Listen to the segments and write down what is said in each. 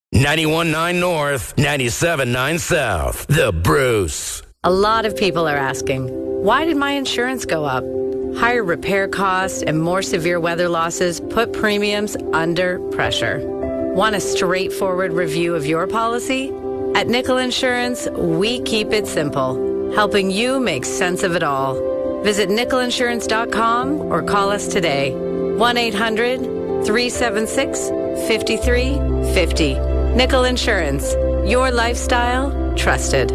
91.9 North, 97.9 South. The Bruce. A lot of people are asking, why did my insurance go up? Higher repair costs and more severe weather losses put premiums under pressure. Want a straightforward review of your policy? At Nickel Insurance, we keep it simple, helping you make sense of it all. Visit nickelinsurance.com or call us today. 1-800-376-5350. Nickel Insurance. Your lifestyle, trusted.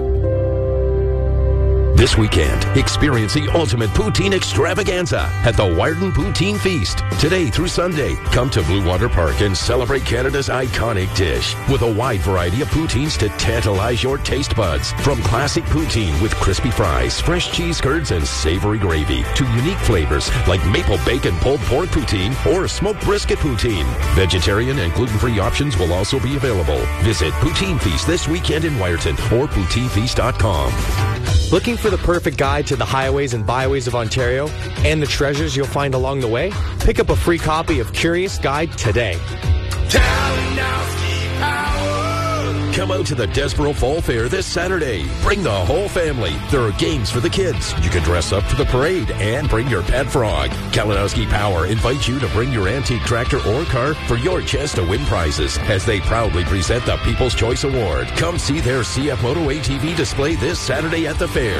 This weekend, experience the ultimate poutine extravaganza at the Wyrdon Poutine Feast. Today through Sunday, come to Blue Water Park and celebrate Canada's iconic dish with a wide variety of poutines to tantalize your taste buds. From classic poutine with crispy fries, fresh cheese curds, and savory gravy to unique flavors like maple bacon pulled pork poutine or smoked brisket poutine. Vegetarian and gluten-free options will also be available. Visit Poutine Feast this weekend in Wyrdon or poutinefeast.com. Looking for the perfect guide to the highways and byways of Ontario and the treasures you'll find along the way? Pick up a free copy of Curious Guide today. Come out to the Desborough Fall Fair this Saturday. Bring the whole family. There are games for the kids. You can dress up for the parade and bring your pet frog. Kalinowski Power invites you to bring your antique tractor or car for your chance to win prizes as they proudly present the People's Choice Award. Come see their CF Moto ATV display this Saturday at the fair.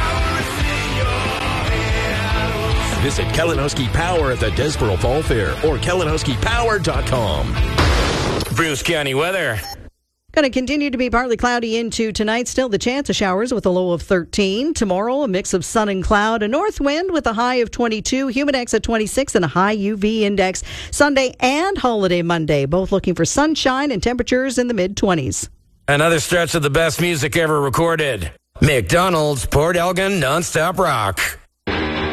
Visit Kalinowski Power at the Desborough Fall Fair or kalinowskipower.com. Bruce County weather. Going to continue to be partly cloudy into tonight. Still the chance of showers with a low of 13. Tomorrow, a mix of sun and cloud. A north wind with a high of 22. Humidex at 26 and a high UV index. Sunday and holiday Monday, both looking for sunshine and temperatures in the mid-20s. Another stretch of the best music ever recorded. McDonald's Port Elgin Nonstop Rock.